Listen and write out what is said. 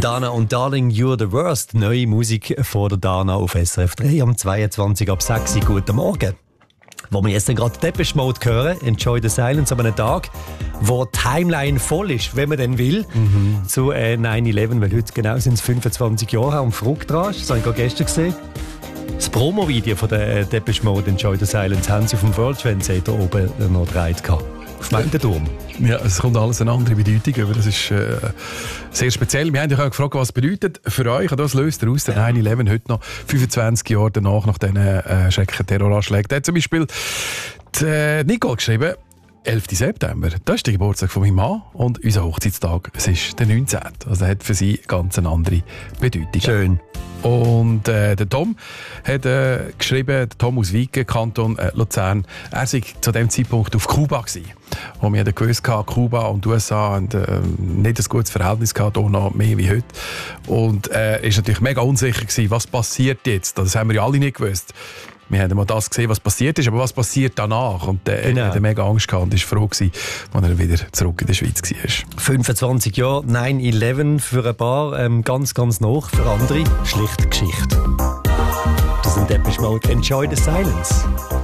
Dana und Darling, You're the Worst. Neue Musik von der Dana auf SRF 3 am 22 ab 6 Uhr. Guten Morgen. Wo wir jetzt gerade Depeche Mode hören, Enjoy the Silence, an einem Tag, wo die Timeline voll ist, wenn man denn will, zu 9/11, weil heute genau sind es 25 Jahre her und verrückt dran ist. Das habe ich gerade gestern gesehen. Das Promo-Video von der Depeche Mode Enjoy the Silence haben sie auf dem World Trade Center oben noch gedreht. Auf dem Turm. Ja, es kommt alles eine andere Bedeutung über. Das ist sehr speziell. Wir haben dich auch gefragt, was bedeutet für euch, und das löst aus der 9/11 heute noch 25 Jahre danach, nach diesen schrecklichen Terroranschlägen. Da hat zum Beispiel die Nicole geschrieben, 11. September, das ist der Geburtstag von meinem Mann und unser Hochzeitstag, es ist der 19. Also hat für sie ganz eine andere Bedeutung. Schön. Und der Tom hat geschrieben, der Tom aus Wiken, Kanton Luzern, er sei zu dem Zeitpunkt auf Kuba gewesen. Und wir haben gewusst, Kuba und die USA haben nicht ein gutes Verhältnis gehabt, auch noch mehr wie heute. Und er ist natürlich mega unsicher gewesen, was passiert jetzt. Das haben wir ja alle nicht gewusst. Wir haben mal das gesehen, was passiert ist, aber was passiert danach? Und er hatte mega Angst gehabt und war froh gewesen, als er wieder zurück in der Schweiz war. 25 Jahre 9/11 für ein paar, ganz, ganz noch. Für andere schlicht Geschichte. Das sind Depeche Mode. Enjoy the Silence.